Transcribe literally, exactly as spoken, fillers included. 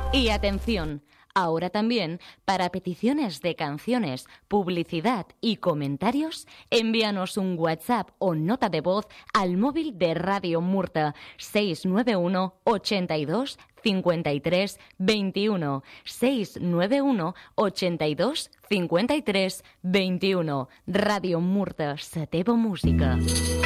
Y atención, ahora también, para peticiones de canciones, publicidad y comentarios, envíanos un WhatsApp o nota de voz al móvil de Radio Murta seis nueve uno, ochenta y dos, cincuenta y tres, veintiuno, seis nueve uno, ochenta y dos, cincuenta y tres, veintiuno. Radio Murta, la teva música.